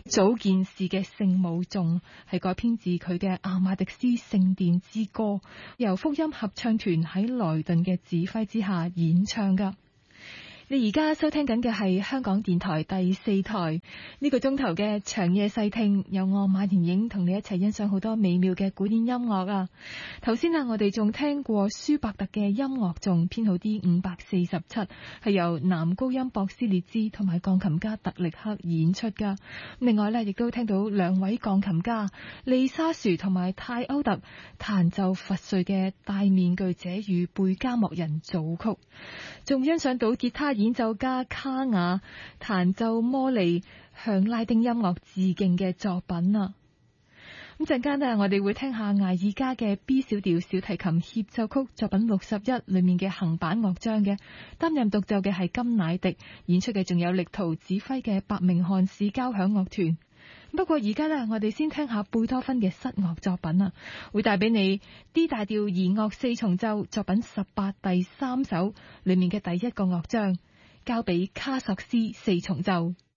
早件事嘅聖母頌係改編自佢嘅阿瑪迪斯聖殿之歌，由福音合唱團喺萊頓嘅指揮之下演唱噶。你而家收聽緊嘅係香港電台第4台呢個鐘頭嘅長夜細聽，有我馬田影同你一齊欣賞好多美妙嘅古典音樂啊！頭先我哋仲聽過舒伯特嘅音樂頌編號 D547，係由男高音博斯列茲同埋鋼琴家特力克演出噶。另外亦都聽到兩位鋼琴家利沙殊同埋泰歐特彈奏佛瑞嘅戴面具者與貝加莫人組曲，仲欣賞到吉他演奏家卡雅彈奏摩利向拉丁音樂致敬嘅作品啊！咁陣間我哋會聽下艾爾加嘅 B 小調小提琴協奏曲作品61裏面嘅行板樂章嘅，擔任獨奏嘅係金乃迪，演出嘅仲有力圖指揮嘅伯明翰市交響樂團。不過而家我哋先聽下貝多芬嘅室樂作品啊，會帶俾你 D 大調弦樂四重奏作品18第3首裏面嘅第1個樂章，交俾卡索斯四重奏。